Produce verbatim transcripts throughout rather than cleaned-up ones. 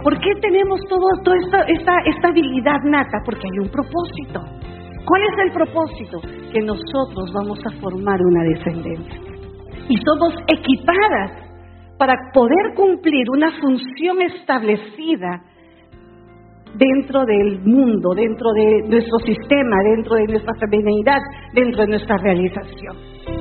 ¿Por qué tenemos todo, toda esta, esta, esta habilidad nata? Porque hay un propósito. ¿Cuál es el propósito? Que nosotros vamos a formar una descendencia. Y somos equipadas para poder cumplir una función establecida dentro del mundo, dentro de nuestro sistema, dentro de nuestra feminidad, dentro de nuestra realización.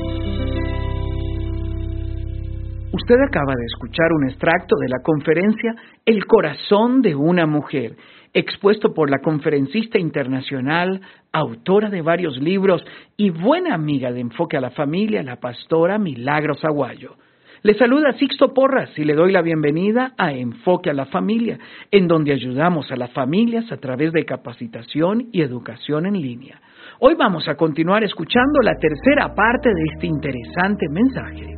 Usted acaba de escuchar un extracto de la conferencia El corazón de una mujer, expuesto por la conferencista internacional, autora de varios libros y buena amiga de Enfoque a la Familia, la pastora Milagros Aguayo. Le saluda Sixto Porras y le doy la bienvenida a Enfoque a la Familia, en donde ayudamos a las familias a través de capacitación y educación en línea. Hoy vamos a continuar escuchando la tercera parte de este interesante mensaje.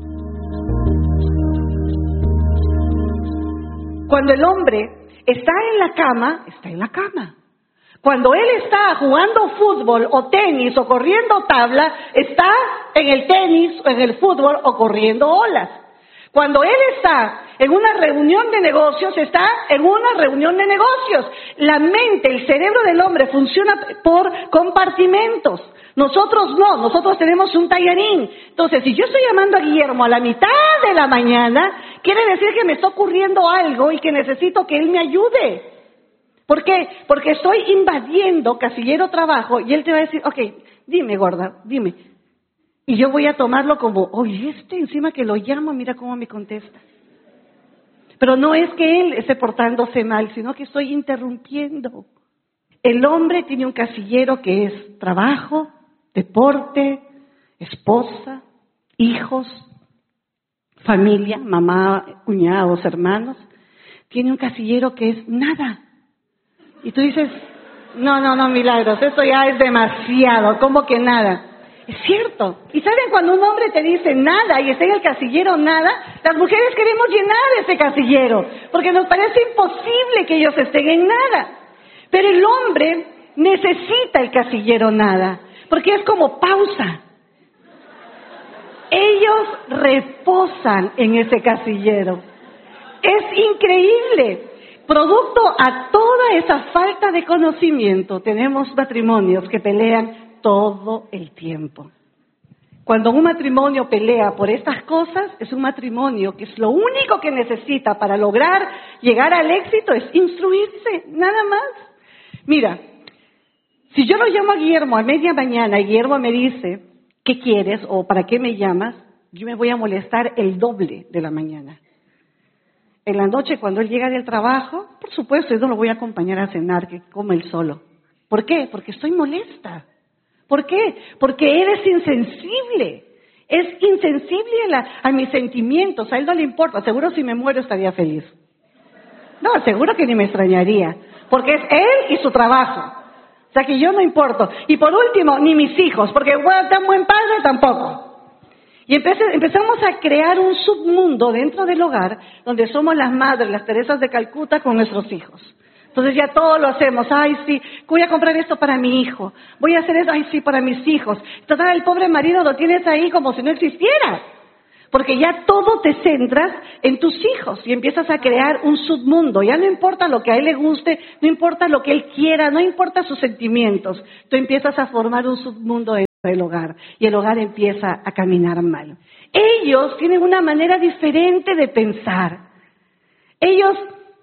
Cuando el hombre está en la cama, está en la cama. Cuando él está jugando fútbol o tenis o corriendo tabla, está en el tenis o en el fútbol o corriendo olas. Cuando él está en una reunión de negocios, está en una reunión de negocios. La mente, el cerebro del hombre funciona por compartimentos. Nosotros no, nosotros tenemos un tallarín. Entonces, si yo estoy llamando a Guillermo a la mitad de la mañana, quiere decir que me está ocurriendo algo y que necesito que él me ayude. ¿Por qué? Porque estoy invadiendo casillero trabajo y él te va a decir, ok, dime gorda, dime. Y yo voy a tomarlo como, oye, este encima que lo llamo, mira cómo me contesta. Pero no es que él esté portándose mal, sino que estoy interrumpiendo. El hombre tiene un casillero que es trabajo, deporte, esposa, hijos, familia, mamá, cuñados, hermanos. Tiene un casillero que es nada. Y tú dices, no, no, no, Milagros, esto ya es demasiado, ¿cómo que nada? Es cierto. ¿Y saben cuando un hombre te dice nada y está en el casillero nada? Las mujeres queremos llenar ese casillero, porque nos parece imposible que ellos estén en nada. Pero el hombre necesita el casillero nada, porque es como pausa. Ellos reposan en ese casillero. Es increíble. Producto a toda esa falta de conocimiento, tenemos matrimonios que pelean todo el tiempo. Cuando un matrimonio pelea por estas cosas, es un matrimonio que es lo único que necesita para lograr llegar al éxito, es instruirse, nada más. Mira, si yo lo llamo a Guillermo a media mañana y Guillermo me dice, ¿qué quieres o para qué me llamas? Yo me voy a molestar el doble de la mañana. En la noche, cuando él llega del trabajo, por supuesto, yo no lo voy a acompañar a cenar, que come él solo. ¿Por qué? Porque estoy molesta. ¿Por qué? Porque él es insensible. Es insensible a, la, a mis sentimientos. A él no le importa. Seguro si me muero estaría feliz. No, seguro que ni me extrañaría. Porque es él y su trabajo. O sea que yo no importo. Y por último, ni mis hijos. Porque bueno, tan buen padre tampoco. Y empecé, empezamos a crear un submundo dentro del hogar donde somos las madres, las Teresas de Calcuta con nuestros hijos. Entonces ya todo lo hacemos. Ay, sí, voy a comprar esto para mi hijo. Voy a hacer eso, ay, sí, para mis hijos. Total, el pobre marido lo tienes ahí como si no existiera. Porque ya todo te centras en tus hijos y empiezas a crear un submundo. Ya no importa lo que a él le guste, no importa lo que él quiera, no importa sus sentimientos. Tú empiezas a formar un submundo dentro del hogar y el hogar empieza a caminar mal. Ellos tienen una manera diferente de pensar. Ellos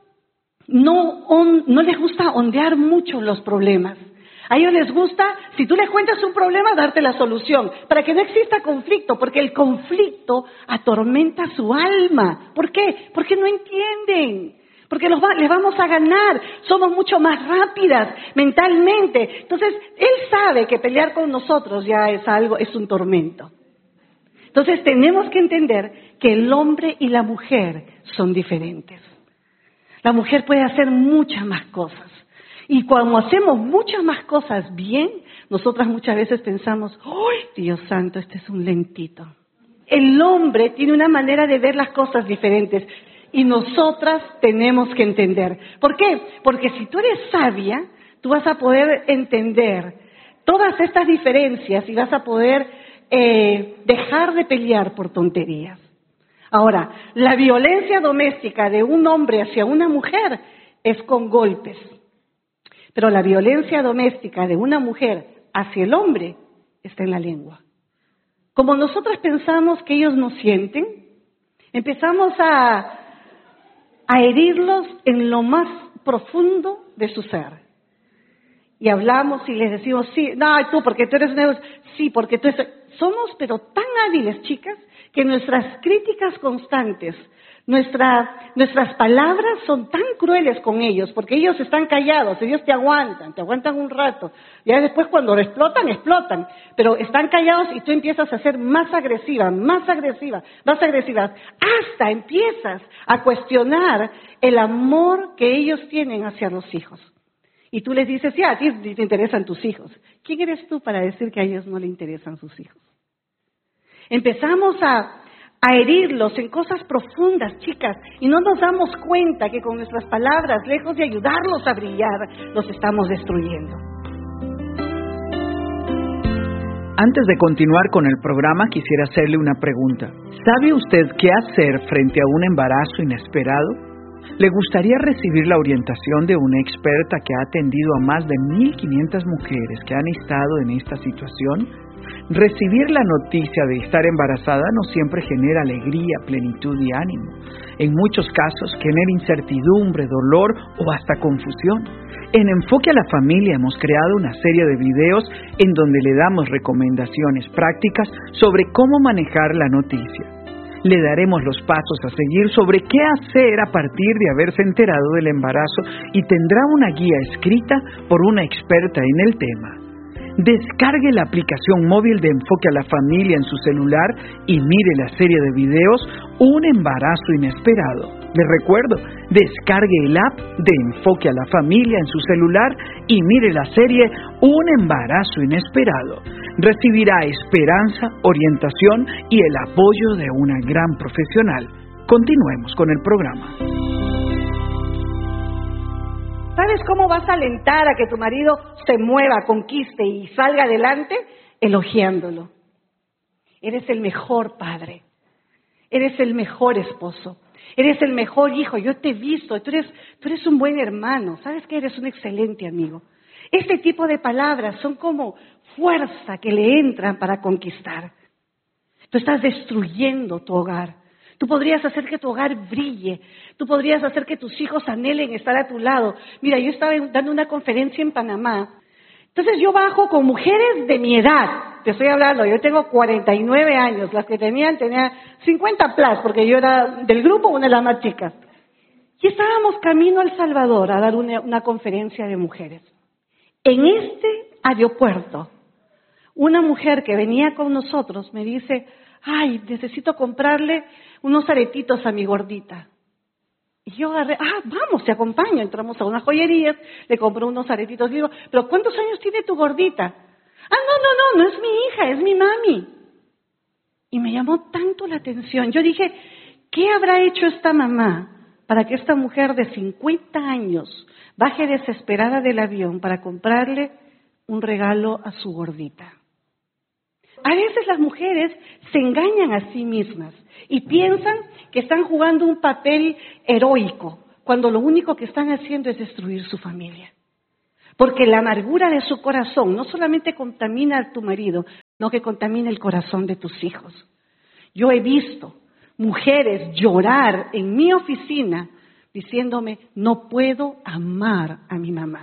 no, on, no les gusta ondear mucho los problemas. A ellos les gusta, si tú les cuentas un problema, darte la solución, para que no exista conflicto, porque el conflicto atormenta su alma. ¿Por qué? Porque no entienden, porque los va, les vamos a ganar, somos mucho más rápidas mentalmente. Entonces, él sabe que pelear con nosotros ya es algo, es un tormento. Entonces, tenemos que entender que el hombre y la mujer son diferentes. La mujer puede hacer muchas más cosas. Y cuando hacemos muchas más cosas bien, nosotras muchas veces pensamos, ¡ay, Dios santo, este es un lentito! El hombre tiene una manera de ver las cosas diferentes y nosotras tenemos que entender. ¿Por qué? Porque si tú eres sabia, tú vas a poder entender todas estas diferencias y vas a poder eh, dejar de pelear por tonterías. Ahora, la violencia doméstica de un hombre hacia una mujer es con golpes. Pero la violencia doméstica de una mujer hacia el hombre está en la lengua. Como nosotras pensamos que ellos no sienten, empezamos a, a herirlos en lo más profundo de su ser. Y hablamos y les decimos, sí, no, tú, porque tú eres una... Sí, porque tú eres... Somos, pero tan hábiles, chicas, que nuestras críticas constantes, nuestra, nuestras palabras son tan crueles con ellos, porque ellos están callados, ellos te aguantan, te aguantan un rato. Ya después cuando explotan, explotan, pero están callados y tú empiezas a ser más agresiva, más agresiva, más agresiva, hasta empiezas a cuestionar el amor que ellos tienen hacia los hijos. Y tú les dices, sí, a ti te interesan tus hijos. ¿Quién eres tú para decir que a ellos no les interesan sus hijos? Empezamos a, a herirlos en cosas profundas, chicas, y no nos damos cuenta que con nuestras palabras, lejos de ayudarlos a brillar, los estamos destruyendo. Antes de continuar con el programa, quisiera hacerle una pregunta. ¿Sabe usted qué hacer frente a un embarazo inesperado? ¿Le gustaría recibir la orientación de una experta que ha atendido a más de mil quinientas mujeres que han estado en esta situación? Recibir la noticia de estar embarazada no siempre genera alegría, plenitud y ánimo. En muchos casos genera incertidumbre, dolor o hasta confusión. En Enfoque a la Familia hemos creado una serie de videos en donde le damos recomendaciones prácticas sobre cómo manejar la noticia. Le daremos los pasos a seguir sobre qué hacer a partir de haberse enterado del embarazo y tendrá una guía escrita por una experta en el tema. Descargue la aplicación móvil de Enfoque a la Familia en su celular y mire la serie de videos Un embarazo inesperado. Les recuerdo, descargue el app de Enfoque a la Familia en su celular y mire la serie Un embarazo inesperado. Recibirá esperanza, orientación y el apoyo de una gran profesional. Continuemos con el programa. ¿Sabes cómo vas a alentar a que tu marido se mueva, conquiste y salga adelante? Elogiándolo. Eres el mejor padre. Eres el mejor esposo. Eres el mejor hijo. Yo te he visto. Tú eres, tú eres un buen hermano. ¿Sabes que eres un excelente amigo? Este tipo de palabras son como fuerza que le entran para conquistar. Tú estás destruyendo tu hogar. Tú podrías hacer que tu hogar brille. Tú podrías hacer que tus hijos anhelen estar a tu lado. Mira, yo estaba dando una conferencia en Panamá. Entonces yo bajo con mujeres de mi edad. Te estoy hablando, yo tengo cuarenta y nueve años. Las que tenían, tenían cincuenta plus, porque yo era del grupo una de las más chicas. Y estábamos camino a El Salvador a dar una, una conferencia de mujeres. En este aeropuerto, una mujer que venía con nosotros me dice, ay, necesito comprarle unos aretitos a mi gordita. Y yo agarré, ah, vamos, te acompaño. Entramos a unas joyerías, le compré unos aretitos. Digo, ¿pero cuántos años tiene tu gordita? Ah, no, no, no, no es mi hija, es mi mami. Y me llamó tanto la atención. Yo dije, ¿qué habrá hecho esta mamá para que esta mujer de cincuenta años baje desesperada del avión para comprarle un regalo a su gordita? A veces las mujeres se engañan a sí mismas y piensan que están jugando un papel heroico, cuando lo único que están haciendo es destruir su familia. Porque la amargura de su corazón no solamente contamina a tu marido, sino que contamina el corazón de tus hijos. Yo he visto mujeres llorar en mi oficina diciéndome, no puedo amar a mi mamá.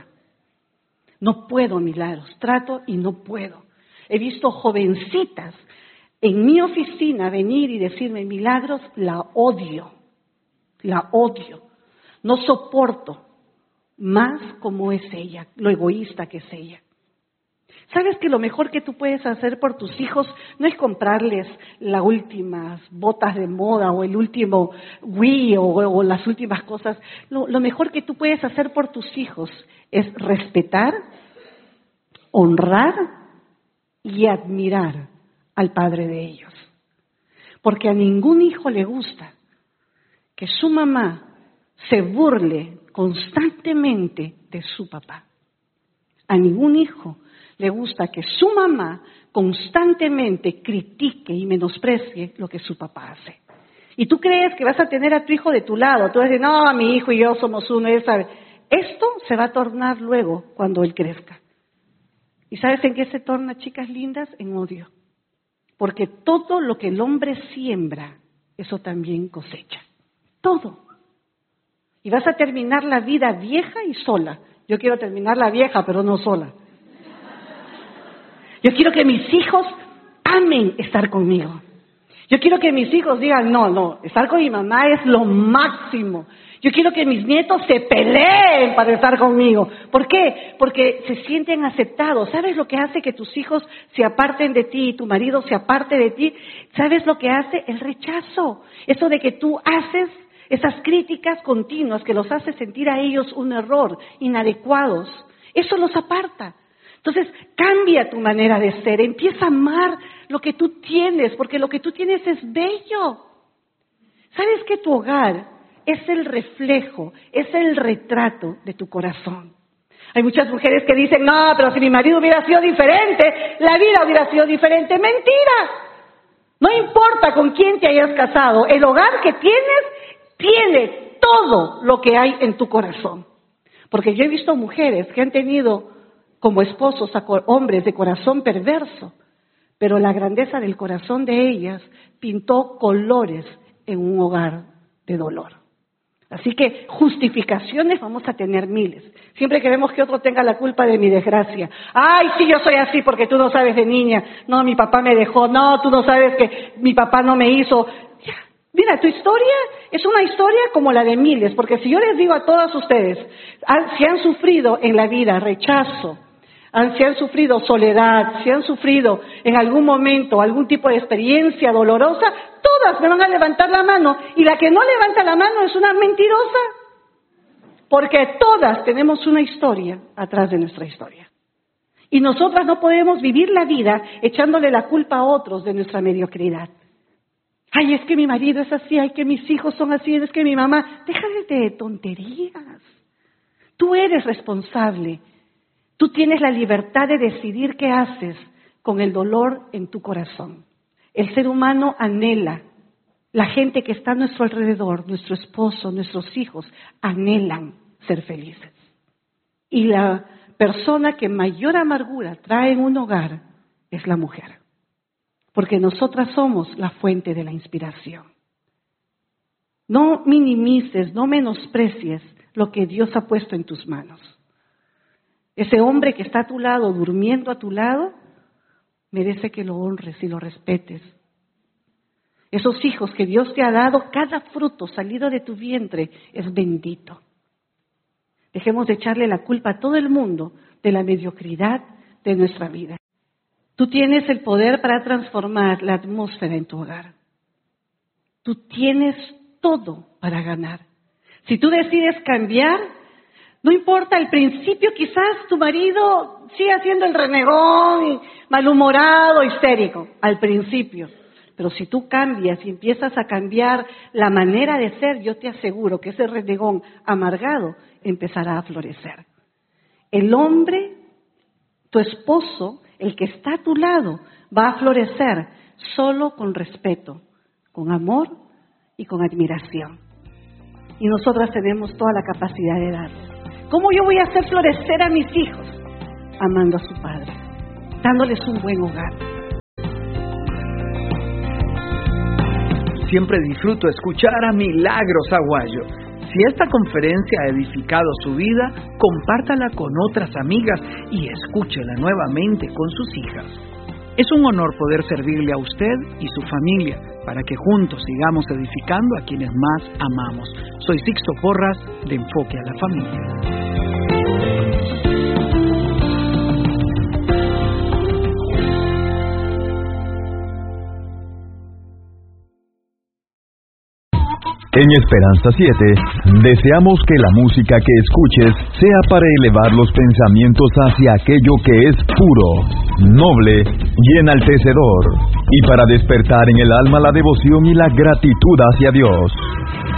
No puedo, Milagros, trato y no puedo. He visto jovencitas en mi oficina venir y decirme, Milagros, la odio, la odio. No soporto más como es ella, lo egoísta que es ella. ¿Sabes que lo mejor que tú puedes hacer por tus hijos no es comprarles las últimas botas de moda o el último Wii o, o las últimas cosas? Lo, lo mejor que tú puedes hacer por tus hijos es respetar, honrar y admirar al padre de ellos. Porque a ningún hijo le gusta que su mamá se burle constantemente de su papá. A ningún hijo le gusta que su mamá constantemente critique y menosprecie lo que su papá hace. Y tú crees que vas a tener a tu hijo de tu lado. Tú vas a decir, no, mi hijo y yo somos uno, él sabe. Esto se va a tornar luego cuando él crezca. ¿Y sabes en qué se torna, chicas lindas? En odio. Porque todo lo que el hombre siembra, eso también cosecha. Todo. Y vas a terminar la vida vieja y sola. Yo quiero terminar la vieja, pero no sola. Yo quiero que mis hijos amen estar conmigo. Yo quiero que mis hijos digan, no, no, estar con mi mamá es lo máximo. Yo quiero que mis nietos se peleen para estar conmigo. ¿Por qué? Porque se sienten aceptados. ¿Sabes lo que hace que tus hijos se aparten de ti y tu marido se aparte de ti? ¿Sabes lo que hace? El rechazo. Eso de que tú haces esas críticas continuas que los hace sentir a ellos un error, inadecuados. Eso los aparta. Entonces, cambia tu manera de ser. Empieza a amar lo que tú tienes, porque lo que tú tienes es bello. ¿Sabes que tu hogar es el reflejo, es el retrato de tu corazón? Hay muchas mujeres que dicen, no, pero si mi marido hubiera sido diferente, la vida hubiera sido diferente. ¡Mentira! No importa con quién te hayas casado, el hogar que tienes tiene todo lo que hay en tu corazón. Porque yo he visto mujeres que han tenido como esposos a hombres de corazón perverso, pero la grandeza del corazón de ellas pintó colores en un hogar de dolor. Así que justificaciones vamos a tener miles. Siempre queremos que otro tenga la culpa de mi desgracia. Ay, sí, yo soy así porque tú no sabes de niña. No, mi papá me dejó. No, tú no sabes que mi papá no me hizo. Ya. Mira, tu historia es una historia como la de miles, porque si yo les digo a todas ustedes, si han sufrido en la vida rechazo, si han sufrido soledad, si han sufrido en algún momento algún tipo de experiencia dolorosa, todas me van a levantar la mano. Y la que no levanta la mano es una mentirosa. Porque todas tenemos una historia atrás de nuestra historia. Y nosotras no podemos vivir la vida echándole la culpa a otros de nuestra mediocridad. Ay, es que mi marido es así, ay, que mis hijos son así, es que mi mamá... Déjate de tonterías. Tú eres responsable. Tú tienes la libertad de decidir qué haces con el dolor en tu corazón. El ser humano anhela, la gente que está a nuestro alrededor, nuestro esposo, nuestros hijos, anhelan ser felices. Y la persona que mayor amargura trae en un hogar es la mujer. Porque nosotras somos la fuente de la inspiración. No minimices, no menosprecies lo que Dios ha puesto en tus manos. Ese hombre que está a tu lado, durmiendo a tu lado, merece que lo honres y lo respetes. Esos hijos que Dios te ha dado, cada fruto salido de tu vientre es bendito. Dejemos de echarle la culpa a todo el mundo de la mediocridad de nuestra vida. Tú tienes el poder para transformar la atmósfera en tu hogar. Tú tienes todo para ganar. Si tú decides cambiar, no importa, al principio quizás tu marido siga siendo el renegón, malhumorado, histérico, al principio. Pero si tú cambias y empiezas a cambiar la manera de ser, yo te aseguro que ese renegón amargado empezará a florecer. El hombre, tu esposo, el que está a tu lado, va a florecer solo con respeto, con amor y con admiración. Y nosotras tenemos toda la capacidad de darlo. ¿Cómo yo voy a hacer florecer a mis hijos? Amando a su padre, dándoles un buen hogar. Siempre disfruto escuchar a Milagros Aguayo. Si esta conferencia ha edificado su vida, compártala con otras amigas y escúchela nuevamente con sus hijas. Es un honor poder servirle a usted y su familia para que juntos sigamos edificando a quienes más amamos. Soy Sixto Porras de Enfoque a la Familia. En Esperanza siete, deseamos que la música que escuches sea para elevar los pensamientos hacia aquello que es puro, noble y enaltecedor, y para despertar en el alma la devoción y la gratitud hacia Dios.